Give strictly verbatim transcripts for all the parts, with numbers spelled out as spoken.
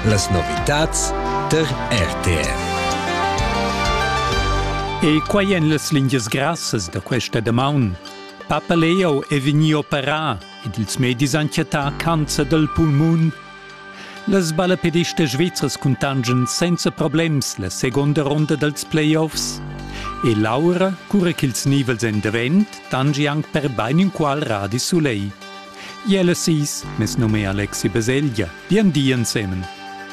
Las novitats der R T R. E quai en las lingias grassas da questa damaun. Papa Leo è vegni operà ed ils medis han chiatà cancer del pulmun. Las balapedistas svizzers contangen senza problems la seconda ronda dels playoffs. E Laura cura ch'ils nivels en davent, tangi anche per bain in qual radi su lei. Iela sis, mes nome Alexi Baselgia, bien di insemen.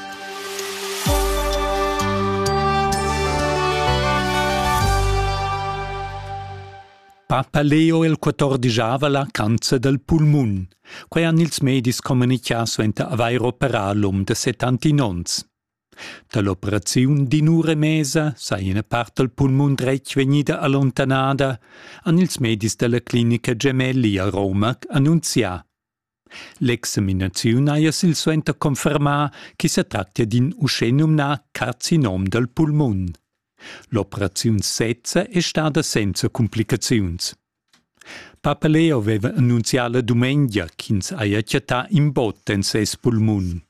Papa Leo il quattordicava la cancer del pulmun, quei han ils medis comunicà suenta avair operà l'um de settantinons. Dall'operaziun di nure mesa, sai una parte del pulmun dretg vegnida allontanada, han ils medis della clinica Gemelli a Roma annunzià. L'examinaziun aia sil suenta confermà che si tratta d'un uscenumnà carcinom del pulmun. L'operaziun sezza è stata senza complicaziuns. Papa Leo aveva annunziato la domenica ch'ins aia chiatà in botta in ses pulmun.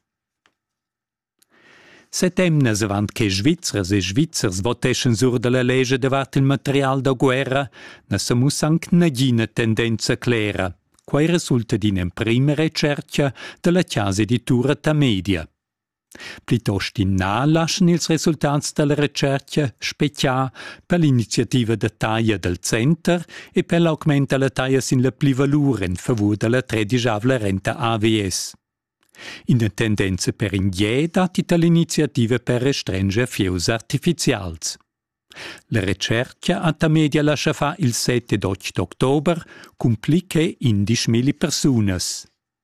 Settemnas avant che Svizzers e Svizzers voteschen sur de la legge davart il material da guerra, na samus anche nadina tendenza clara, quai resulta d'ina prima ricerca della chiesa editura Tamedia. Plitost in na lascian ils resultats della ricerca specià per l'iniziativa de taglia del center e per l'augmento della taglia sin la plivalura in favore della tredicavla renta A V S. In tendenza per ingie dati dall'iniziativa per restringere fius artificials. La ricerca a Tamedia lascia fa il sette ed otto ottobre compliche indicimili personas.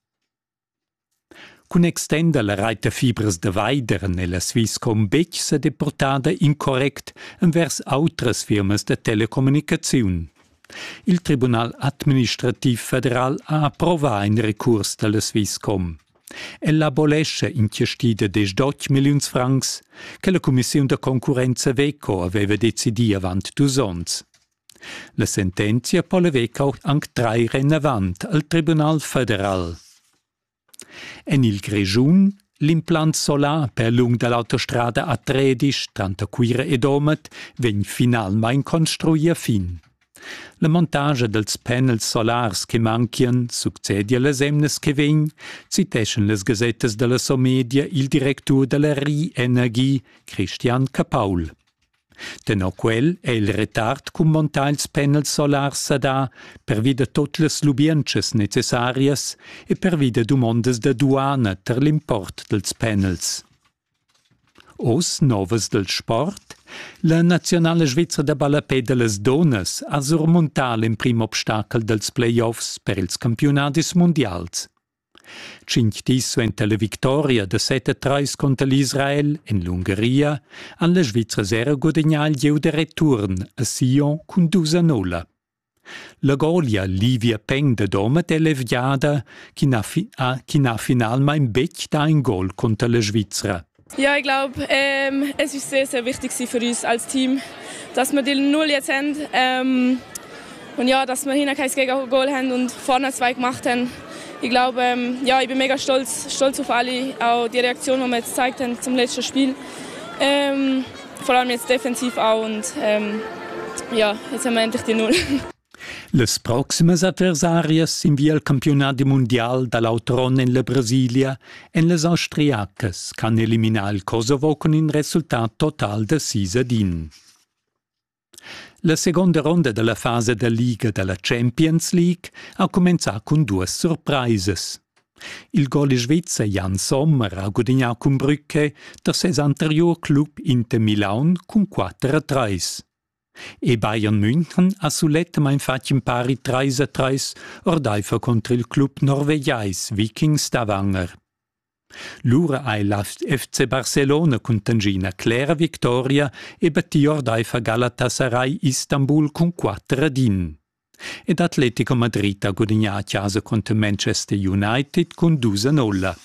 Con extenda la raita fibras de Weider nella Swisscom bec se deportada incorrect envers autras firmas de telecomunicaziun. Il Tribunal Administrativ Federal ha approvat in recurs della Swisscom. Ella abolesce in chiestida des dodici milions francs che la Commissione de Concurrenza Veco aveva decidi avant dus ons. La sentenzia pole Veco anche traire in avant al Tribunal Federal. En il Grigiun, l'implant solar per lung dell'autostrada A tredici, trentaquattro ed Omet, vegn finalmein construia fin. La montage dels panels solars che mancien succedia les emnes che vegn, citeschen les gazettes della Somedia il directur della R I Energie, Christian Capaul. Tenò quel è il retard cum montar ils panels solars sada per vida tot les lubienches necessarias e per vida domondes da duana ter l'import dels panels. Os novas del sport, la nazionale Svizra da ballapè de les donas ha surmontat in prim obstacle dels playoffs per ils campionatis mondials. Cinc dis suenta la victoria de sette a tre contra l'Israel in l'Ungheria, han la Svizra era guadagnà il gieu de return a Sion con due a nulla. La golia Livia Peng de Domet è leviada, chi n'ha fi finalmein bec da un Goal contra la Svizra. Ja, ich glaube, ähm, es ist sehr, sehr wichtig für uns als Team, dass wir die Null jetzt haben ähm, und ja, dass wir hinten kein Gegengol haben und vorne zwei gemacht haben. Ich glaube, ähm, ja, ich bin mega stolz, stolz auf alle, auch die Reaktion, die wir jetzt gezeigt haben zum letzten Spiel. Ähm, vor allem jetzt defensiv auch und ähm, ja, jetzt haben wir endlich die Null. Les proximes adversarias sin via il campionat mondial dall'Autron in la Brasilia en les austriacas can eliminar il Kosovo con un risultato total de sei a din. La seconda ronda della fase da Liga della Champions League ha cominciato con due sorprises. Il gol svizzero Jan Sommer ha guadagnato con Brücke der ses anterior club Inter Milan con quattro a tre. E Bayern München ha sulettemein fatto in pari tre a tre ordaifa contro il club norvegiais Viking Stavanger. L'ura ha la F C Barcelona con tangina clara vittoria e battì ordaifa Galatasaray Istanbul con quattro a din. Ed Atletico Madrid ha guadagnato a casa contro Manchester United con due a nulla.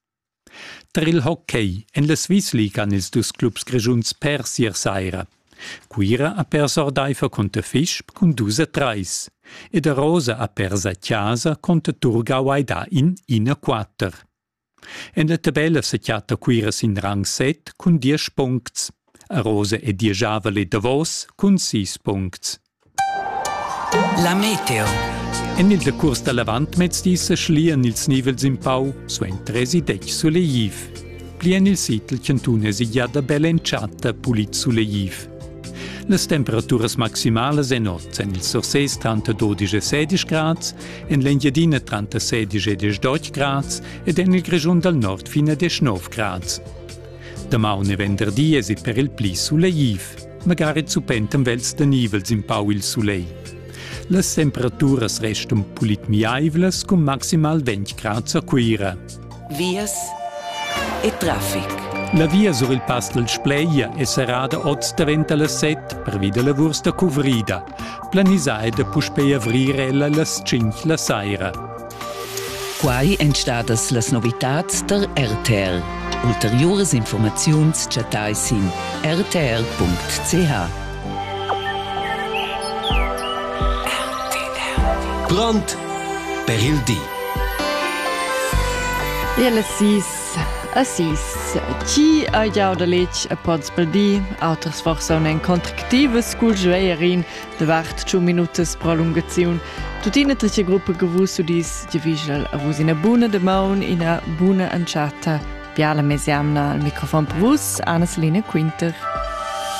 Tra il hockey e la Swiss League hanno i due clubs grigiuns persi ier saira. Quira ha perso ordaifa contro Fischb con due a tre e da Rosa ha perso a casa contro Thurgau Aida in uno a quattro. En la tabella se chiata Cuiras in rang set cun dies puncts. A Rosa e Diejavale Davos cun sis puncts. La meteo. En il decurs da lavant mezz dissa schlien ils nivels in pau, suen tresi dec suleiv. Plien il sitel centunes i già da bella enciata pulit suleiv. Las temperaturas maximales en ot en il Sorsès trentadue e sedici grads, en l'Engiadina trentasedici e diciotto grads ed en il Grigiun del Nord fino a diciannove grads. Damaun e venerdì es per il pli suleiv, magari zupentem vels de nivels in pau il sulei. Las temperaturas restan pulit miaivlas con maximal venti grads a Cuira. Vias e traffic. La via sur il pass del Spleia è serrada oz davent alle set per vida lavurs da covrida. Planisai da puspei avrirella las cinc la saira. Quai entstadas las novitats der R T R. Ulteriores informaziuns chatais in r t r punct c h. Pront per il di. E alle sis, a sis. Ci a già da lecz a pods per di, autras forse un contractives cul joeierin de vart ciu minutes prolungaziun. Tutina trice gruppa gavus su dis divisional a vus in a buna de maun in a buna anciata. Piala mesiamna al microfon per vus, Anna Selina Quinter.